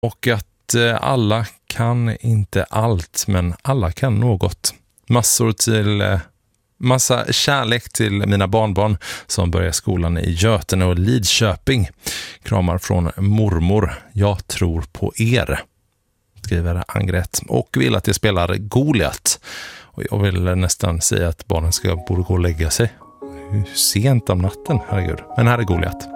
Och att alla kan inte allt, men alla kan något. Massa kärlek till mina barnbarn som börjar skolan i Götene och Lidköping. Kramar från mormor. Jag tror på er, skriver Angret, och vill att jag spelar Goliat. Och jag vill nästan säga att barnen borde gå och lägga sig. Sent om natten, herregud. Men här är Goliat.